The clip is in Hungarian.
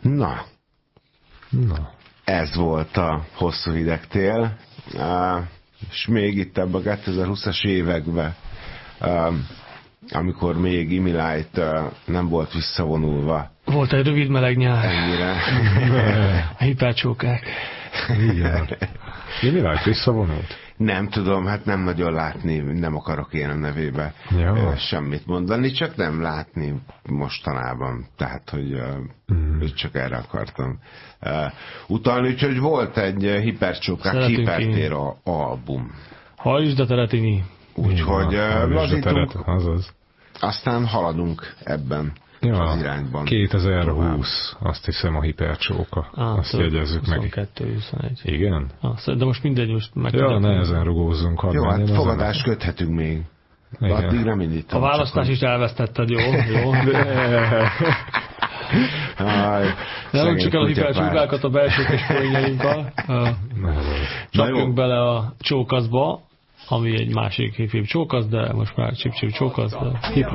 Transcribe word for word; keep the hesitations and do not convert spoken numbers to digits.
Na. Na. Ez volt a hosszú hideg tél, és még itt ebben a kétezer-húszas években, amikor még Imilight nem volt visszavonulva. Volt egy rövid meleg nyár. Ennyire. A hipercsókák. Igen. Imilight visszavonult? Nem tudom, hát nem nagyon látni, nem akarok én a nevébe ja. semmit mondani, csak nem látni mostanában. Tehát, hogy mm. csak erre akartam uh, utalni, úgyhogy volt egy hipercsókák hipertér album. Hajtsd a teretini. Úgyhogy uh, lazítunk, azaz. aztán haladunk ebben ja, az irányban. kétezer-húsz, azt hiszem a hipercsóka. Ah, azt jegyezzük meg. huszonkettő huszonegy. Igen? Ah, de most mindegy, most meg. Ja, nehezen rugózzunk. Jó, hát fogadást köthetünk még. Addig nem indítom. A választás is elvesztetted, jó? jó. Nem csak el a hipercsókákat a belső központjainkkal. Csapjunk bele a csókaszba, ami egy másik hip-hip csókasz, de most már csip-csip csókasz. De...